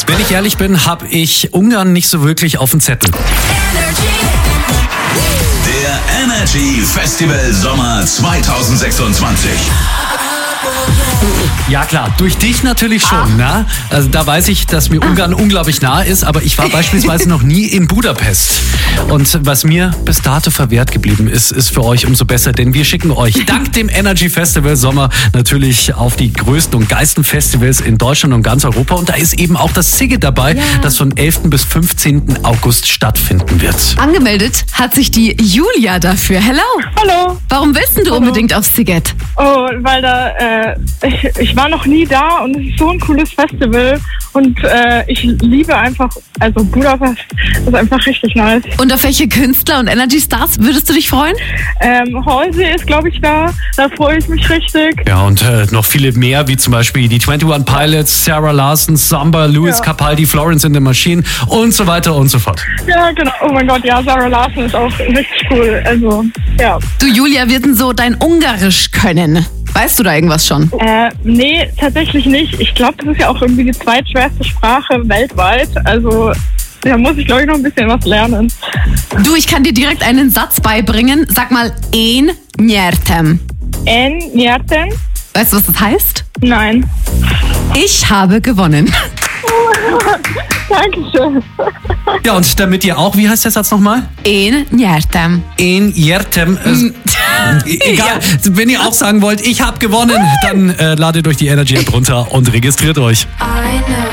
Wenn ich ehrlich bin, habe ich Ungarn nicht so wirklich auf dem Zettel. Der Energy Festival Sommer 2026. Ja klar, durch dich natürlich schon. Ne? Also da weiß ich, dass mir Ungarn unglaublich nah ist, aber ich war beispielsweise noch nie in Budapest. Und was mir bis dato verwehrt geblieben ist, ist für euch umso besser, denn wir schicken euch dank dem Energy Festival Sommer natürlich auf die größten und geilsten Festivals in Deutschland und ganz Europa. Und da ist eben auch das Sziget dabei, das von 11. bis 15. August stattfinden wird. Angemeldet hat sich die Julia dafür. Hello. Hallo. Warum willst denn du unbedingt aufs Sziget? Oh, weil da, ich war noch nie da und es ist so ein cooles Festival und ich liebe einfach, also Budapest ist einfach richtig nice. Und auf welche Künstler und Energy Stars würdest du dich freuen? Halsey ist, glaube ich, da freue ich mich richtig. Ja, und noch viele mehr, wie zum Beispiel die 21 Pilots, Sarah Larson, Samba, Louis Capaldi, Florence and the Machine und so weiter und so fort. Ja, genau. Oh mein Gott, ja, Sarah Larson ist auch richtig cool. Also, ja. Du, Julia, wird denn so dein Ungarisch können? Weißt du da irgendwas schon? Nee, tatsächlich nicht. Ich glaube, das ist ja auch irgendwie die zweitschwerste Sprache weltweit. Also, da muss ich, glaube ich, noch ein bisschen was lernen. Du, ich kann dir direkt einen Satz beibringen. Sag mal, én nyertem. Nyerten? Weißt du, was das heißt? Nein. Ich habe gewonnen. Dankeschön. Ja, und damit ihr auch, wie heißt der Satz nochmal? Én nyertem. In Jertem. Egal, wenn ihr auch sagen wollt, ich habe gewonnen, dann ladet euch die Energy App runter und registriert euch.